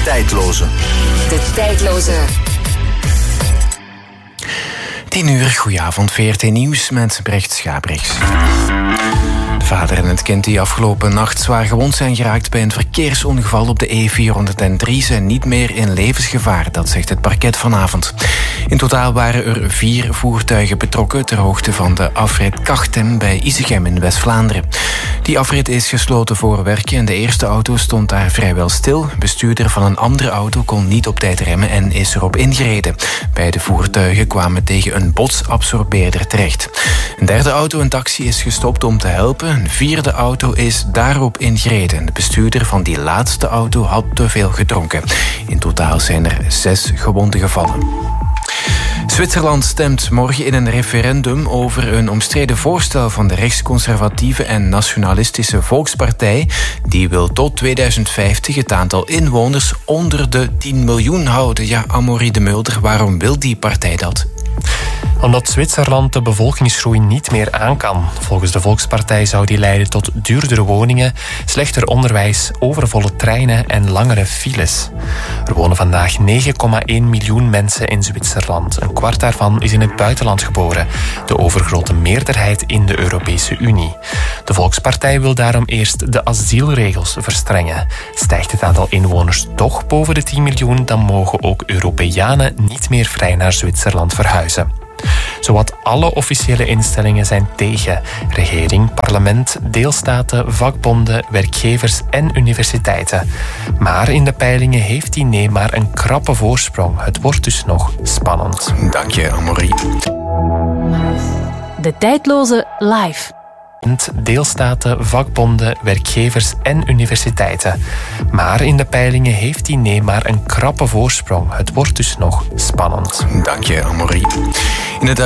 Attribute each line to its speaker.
Speaker 1: tijdloze.
Speaker 2: De tijdloze.
Speaker 3: 10:00, goedenavond, VRT Nieuws met Brecht Schabrichs. De vader en het kind die afgelopen nacht zwaar gewond zijn geraakt bij een verkeersongeval op de E403 zijn niet meer in levensgevaar, dat zegt het parket vanavond. In totaal waren er 4 voertuigen betrokken ter hoogte van de afrit Kachtem bij Isegem in West-Vlaanderen. Die afrit is gesloten voor werken en de eerste auto stond daar vrijwel stil. Bestuurder van een andere auto kon niet op tijd remmen en is erop ingereden. Beide voertuigen kwamen tegen een botsabsorbeerder terecht. Een derde auto, een taxi, is gestopt om te helpen. Een vierde auto is daarop ingereden. De bestuurder van die laatste auto had te veel gedronken. In totaal zijn er 6 gewonden gevallen. Zwitserland stemt morgen in een referendum over een omstreden voorstel van de rechtsconservatieve en nationalistische Volkspartij. Die wil tot 2050 het aantal inwoners onder de 10 miljoen houden. Ja, Amaury de Mulder, waarom wil die partij dat?
Speaker 4: Omdat Zwitserland de bevolkingsgroei niet meer aan kan. Volgens de Volkspartij zou die leiden tot duurdere woningen, slechter onderwijs, overvolle treinen en langere files. Er wonen vandaag 9,1 miljoen mensen in Zwitserland. Een kwart daarvan is in het buitenland geboren. De overgrote meerderheid in de Europese Unie. De Volkspartij wil daarom eerst de asielregels verstrengen. Stijgt het aantal inwoners toch boven de 10 miljoen, dan mogen ook Europeanen niet meer vrij naar Zwitserland verhuizen. Zowat alle officiële instellingen zijn tegen. Regering, parlement, deelstaten, vakbonden, werkgevers en universiteiten. Maar in de peilingen heeft die nee maar een krappe voorsprong. Het wordt dus nog spannend.
Speaker 3: Dank je, Amaury.
Speaker 2: De tijdloze live.
Speaker 4: Deelstaten, vakbonden, werkgevers en universiteiten. Maar in de peilingen heeft die nee maar een krappe voorsprong. Het wordt dus nog spannend.
Speaker 3: Dank je, Amaury.